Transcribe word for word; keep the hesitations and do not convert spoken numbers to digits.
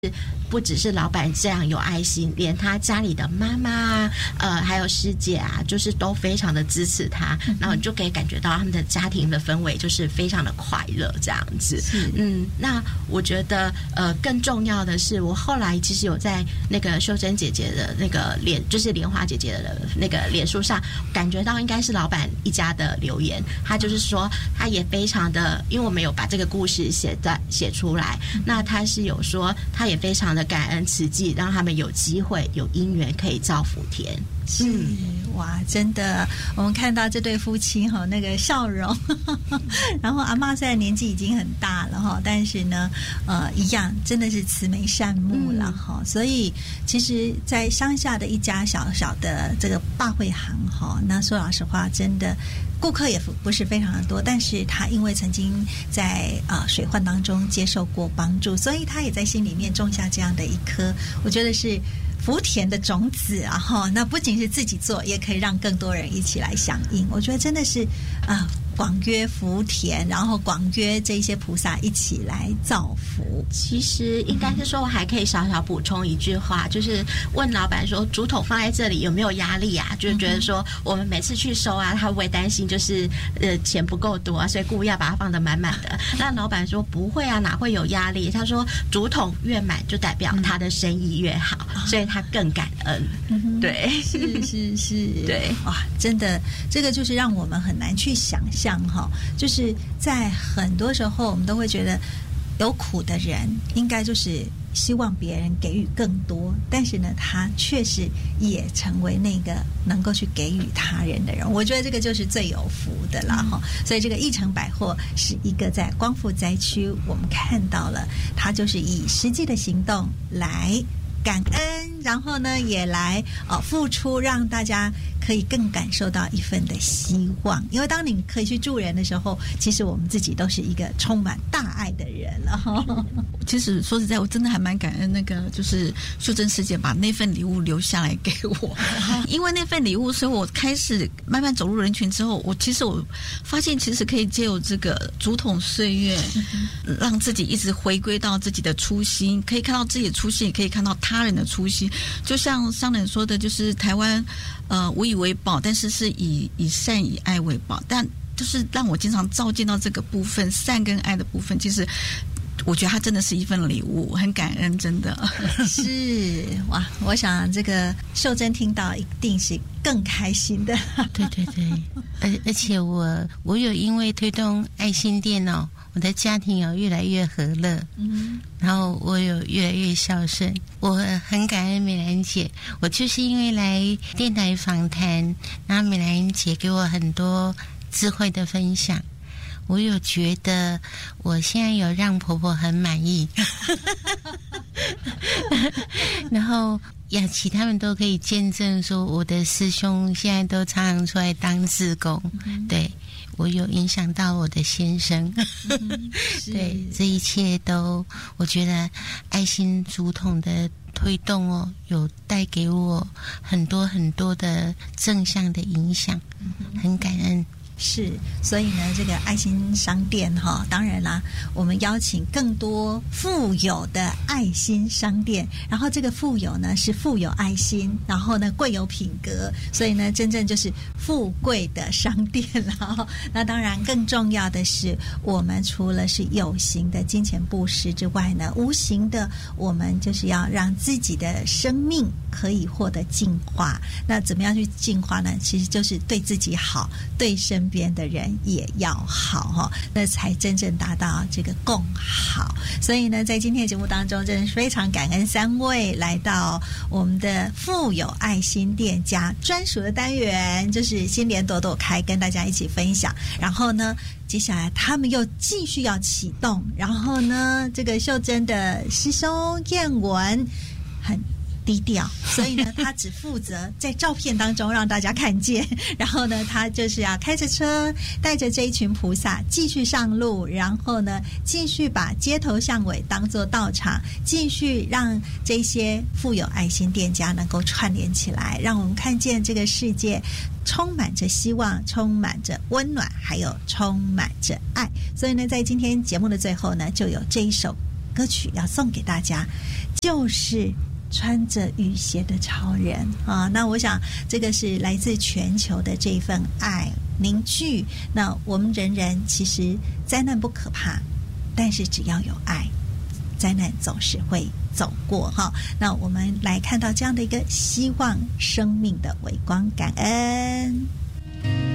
不只是老板这样有爱心，连他家里的妈妈呃还有师姐啊，就是都非常的支持他，嗯、然后你就可以感觉到他们的家庭的氛围就是非常的快乐这样子。嗯，那我觉得呃更重要的是，我后来其实有在那个秀珍姐姐的那个脸，就是莲花姐姐的那个脸书上感觉到应该是老板一家的留言，他就是说他也非常的，因为我们有把这个故事写在写出来，嗯、那他是有说他也非常的感恩慈济，让他们有机会有因缘可以造福田。 是、嗯、哇，真的，我们看到这对夫妻哈那个笑容，呵呵然后阿嬷虽然年纪已经很大了哈，但是呢，呃，一样真的是慈眉善目了哈、嗯。所以其实，在乡下的一家小小的这个霸会行哈，那说老实话，真的。顾客也不是非常的多，但是他因为曾经在呃水患当中接受过帮助，所以他也在心里面种下这样的一颗，我觉得是福田的种子啊哈。那不仅是自己做，也可以让更多人一起来响应。我觉得真的是啊、呃，广约福田，然后广约这一些菩萨一起来造福。 其实应该是说，我还可以小小补充一句话，就是问老板说，竹筒放在这里有没有压力啊？就是觉得说，我们每次去收啊，他会不会担心就是呃钱不够多啊，所以故意要把它放得满满的？那老板说不会啊，哪会有压力？他说竹筒越满就代表他的生意越好，嗯、所以他更感恩。嗯、对， 是是是， 对， 哇，真的，这个就是让我们很难去想象哈，就是在很多时候我们都会觉得。有苦的人应该就是希望别人给予更多，但是呢他确实也成为那个能够去给予他人的人，我觉得这个就是最有福的啦哈、嗯。所以这个义成百货是一个在光复灾区我们看到了他就是以实际的行动来感恩，然后呢也来呃付出，让大家可以更感受到一份的希望。因为当你可以去助人的时候，其实我们自己都是一个充满大爱的人了。 其实说实在，我真的还蛮感恩那个就是秀珍师姐把那份礼物留下来给我，因为那份礼物，所以我开始慢慢走入人群之后，我其实我发现其实可以借由这个竹筒岁月，让自己一直回归到自己的初心，可以看到自己的初心，也可以看到他人的初心。就像商人说的，就是台湾呃无以为报，但是是以以善以爱为宝，但就是让我经常照见到这个部分，善跟爱的部分，其实我觉得它真的是一份礼物，很感恩，真的是哇！我想这个秀珍听到一定是更开心的。 对对对，而而且我我有因为推动爱心店哦，我的家庭有越来越和乐，嗯，然后我有越来越孝顺，我很感恩美兰姐，我就是因为来电台访谈，然后美兰姐给我很多智慧的分享。我有觉得我现在有让婆婆很满意然后雅琪他们都可以见证说我的师兄现在都常常出来当志工、嗯、对，我有影响到我的先生、嗯、对，这一切都我觉得爱心竹筒的推动哦，有带给我很多很多的正向的影响、嗯、很感恩。 是，所以呢，这个爱心商店哈，当然啦，我们邀请更多富有的爱心商店，然后这个富有呢是富有爱心，然后呢贵有品格，所以呢真正就是富贵的商店了。那当然更重要的是，我们除了是有形的金钱布施之外呢，无形的我们就是要让自己的生命可以获得净化。那怎么样去净化呢？其实就是对自己好，对身边的人也要好哈，那才真正达到这个共好。所以呢，在今天的节目当中，真的是非常感恩三位来到我们的富有爱心店家专属的单元，就是新年朵朵开，跟大家一起分享。然后呢，接下来他们又继续要启动，然后呢，这个秀珍的师兄燕文很低调，所以呢他只负责在照片当中让大家看见，然后呢他就是要开着车带着这一群菩萨继续上路，然后呢继续把街头巷尾当作道场，继续让这些富有爱心店家能够串联起来，让我们看见这个世界充满着希望，充满着温暖，还有充满着爱。所以呢在今天节目的最后呢，就有这一首歌曲要送给大家，就是穿着雨鞋的超人啊！那我想这个是来自全球的这份爱凝聚。那我们人人其实灾难不可怕，但是只要有爱，灾难总是会走过哈。那我们来看到这样的一个希望生命的微光，感恩。